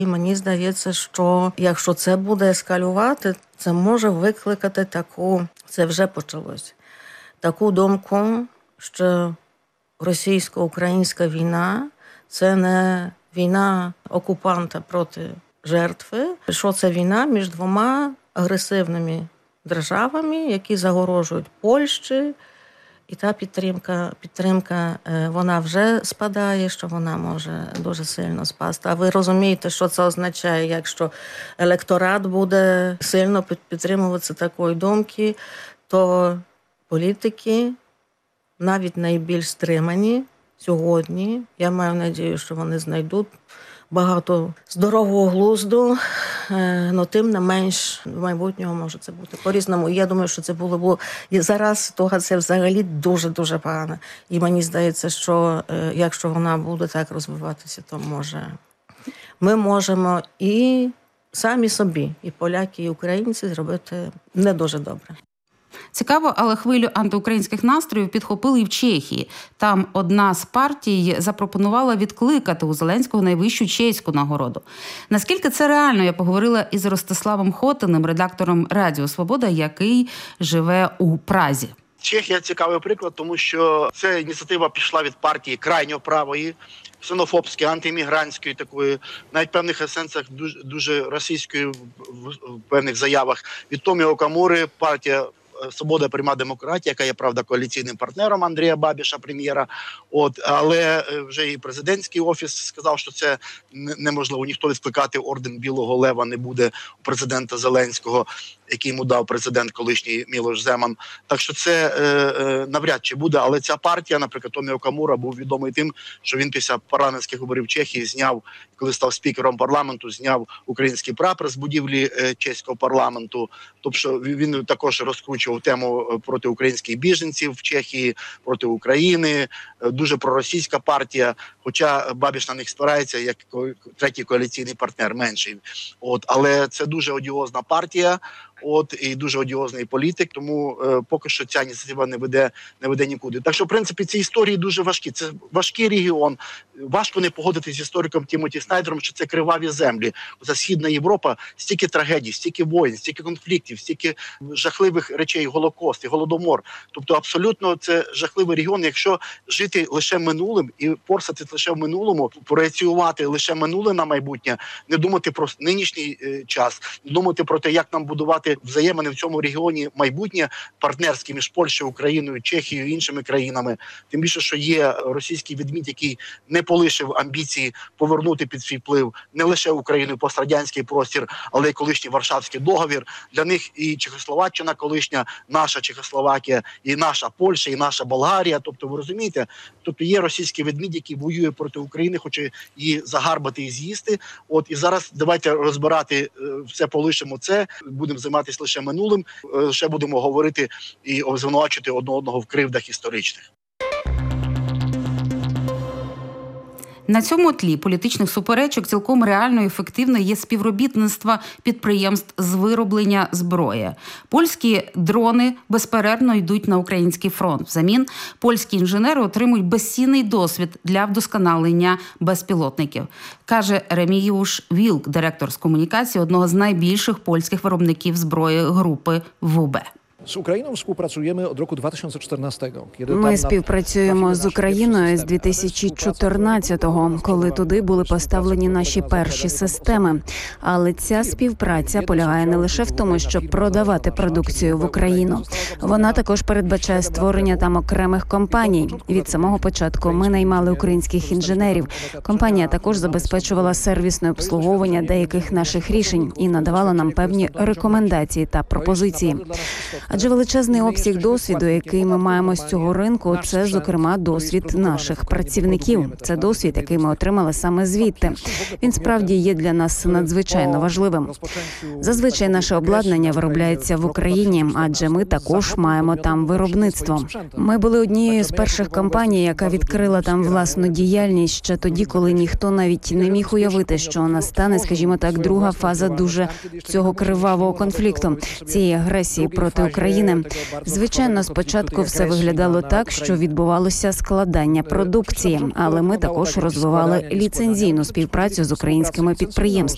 І мені здається, що якщо це буде ескалювати, це може викликати це вже почалось, таку думку, що російсько-українська війна – це не війна окупанта проти жертви, що це війна між двома агресивними державами, які загрожують Польщі. І та підтримка, вона вже спадає, що вона може дуже сильно спасти. А ви розумієте, що це означає, якщо електорат буде сильно підтримуватися такої думки, то політики, навіть найбільш стримані сьогодні, я маю надію, що вони знайдуть багато здорового глузду, але тим не менш в майбутньому може це бути по-різному. І я думаю, що це було і зараз ситуація взагалі дуже-дуже погана. І мені здається, що якщо вона буде так розвиватися, то ми можемо і самі собі, і поляки, і українці зробити не дуже добре. Цікаво, але хвилю антиукраїнських настроїв підхопили і в Чехії. Там одна з партій запропонувала відкликати у Зеленського найвищу чеську нагороду. Наскільки це реально, я поговорила із Ростиславом Хотиним, редактором Радіо Свобода, який живе у Празі. Чехія – цікавий приклад, тому що ця ініціатива пішла від партії крайньо правої, ксенофобської, антиіммігрантської такої, навіть в певних сенсах дуже російської в певних заявах. Від Томіо Камури партія «Свобода, пряма демократія», яка є, правда, коаліційним партнером Андрія Бабіша, прем'єра. Але вже і президентський офіс сказав, що це неможливо. Ніхто відкликати орден Білого Лева не буде у президента Зеленського, який йому дав президент колишній Мілош Земан. Так що це навряд чи буде. Але ця партія, наприклад, Томіо Камура, був відомий тим, що він після парламентських виборів Чехії зняв, коли став спікером парламенту, зняв український прапор з будівлі чеського парламенту. Тобто він також розкручував тему проти українських біженців в Чехії, проти України. Дуже проросійська партія, хоча Бабіш на них спирається як третій коаліційний партнер, менший. Але це дуже одіозна партія. І дуже одіозний політик, тому поки що ця ініціатива не веде нікуди. Так що, в принципі, ці історії дуже важкі. Це важкий регіон. Важко не погодитися з істориком Тімоті Снайдером, що це криваві землі. Оця Східна Європа, стільки трагедій, стільки воїн, стільки конфліктів, стільки жахливих речей, Голокост і Голодомор. Тобто абсолютно це жахливий регіон, якщо жити лише минулим і порсати лише в минулому, проєціювати лише минуле на майбутнє, не думати про нинішній час, не думати про те, як нам будувати взаємини в цьому регіоні майбутнє партнерське між Польщею, Україною, Чехією і іншими країнами. Тим більше, що є російський відмідь, який не полишив амбіції повернути під свій вплив не лише Україну, пострадянський простір, але й колишній Варшавський договір. Для них і Чехословаччина колишня, наша Чехословакія, і наша Польща, і наша Болгарія. Тобто, ви розумієте, тобто є російський відмідь, який воює проти України, хоче її загарбати і з'їсти. І зараз давайте розбирати все, полишимо це, будемо займатися лише минулим, ще будемо говорити і звинувачувати одне одного в кривдах історичних. На цьому тлі політичних суперечок цілком реально і ефективно є співробітництво підприємств з вироблення зброї. Польські дрони безперервно йдуть на український фронт. Взамін польські інженери отримують безцінний досвід для вдосконалення безпілотників, каже Реміюш Вілк, директор з комунікації одного з найбільших польських виробників зброї групи ВУБ. З Україною співпрацюємо від року 2014. Ми співпрацюємо з Україною з 2014-го, коли туди були поставлені наші перші системи. Але ця співпраця полягає не лише в тому, щоб продавати продукцію в Україну. Вона також передбачає створення там окремих компаній. Від самого початку ми наймали українських інженерів. Компанія також забезпечувала сервісне обслуговування деяких наших рішень і надавала нам певні рекомендації та пропозиції. Адже величезний обсяг досвіду, який ми маємо з цього ринку, це, зокрема, досвід наших працівників. Це досвід, який ми отримали саме звідти. Він справді є для нас надзвичайно важливим. Зазвичай наше обладнання виробляється в Україні, адже ми також маємо там виробництво. Ми були однією з перших компаній, яка відкрила там власну діяльність ще тоді, коли ніхто навіть не міг уявити, що настане, скажімо так, друга фаза дуже цього кривавого конфлікту, цієї агресії проти України. Звичайно, спочатку все виглядало так, що відбувалося складання продукції, але ми також розвивали ліцензійну співпрацю з українськими підприємствами.